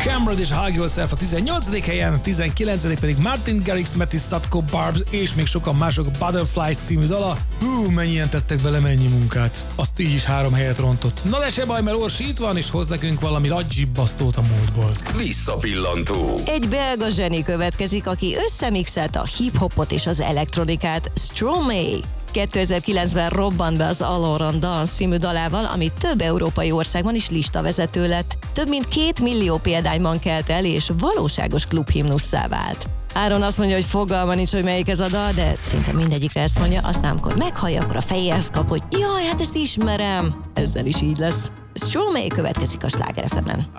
Cameron és Hug Yourself a 18. helyen, a 19. pedig Martin Garrix, Matty Satko, Barbs és még sokan mások Butterflies című dala. Mennyien tettek bele, mennyi munkát. Azt így is 3 helyet rontott. Na de se baj, mert Orsi itt van, és hoz nekünk valami nagy zsibbasztót a múltból. Visszapillantó. Egy belga zseni következik, aki összemixelte a hip-hopot és az elektronikát. Stromae 2009-ben robbant be az Alone Dance című dalával, ami több európai országban is listavezető lett. Több mint 2 millió példányban kelt el, és valóságos klubhimnusszá vált. Áron azt mondja, hogy fogalma nincs, hogy melyik ez a dal, de szinte mindegyikre ezt mondja, aztán amikor meghallja, akkor a fejéhez kap, hogy jaj, hát ezt ismerem. Ezzel is így lesz. Stromae következik a Sláger FM-en.